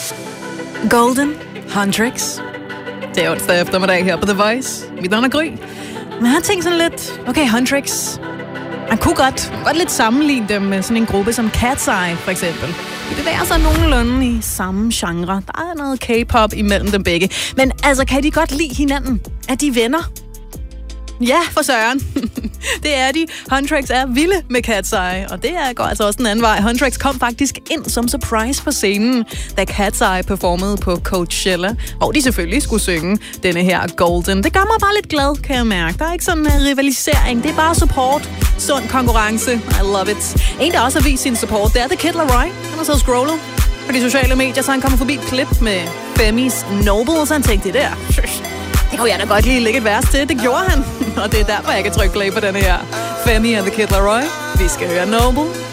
Golden Huntrix. Det er onsdag eftermiddag her på The Voice. Mit navn er Gry. Men jeg har tænkt sådan lidt, okay, Huntrix, man kunne godt lidt sammenligne dem med sådan en gruppe som Cat's Eye, for eksempel. De bevæger sig nogenlunde i samme genre. Der er noget K-pop imellem dem begge. Men altså, kan de godt lide hinanden? Er de venner? Ja, for søren. Det er de. Huntrix er vilde med Cat's Eye, og det går altså også den anden vej. Huntrix kom faktisk ind som surprise på scenen, da Cat's Eye performede på Coachella, hvor de selvfølgelig skulle synge denne her Golden. Det gør mig bare lidt glad, kan jeg mærke. Der er ikke sådan en rivalisering, det er bare support. Sund konkurrence. I love it. En, der også har vist sin support, det er The Kid Laroi. Han har så scrollet på de sociale medier, så han kommer forbi et klip med Femi's Noble, så han tænkte, det kunne jeg da godt lige lægge et vers til. Det gjorde han. Og det er derfor, jeg kan trykke play på denne her Femi and the Kid Laroi. Vi skal høre Noble.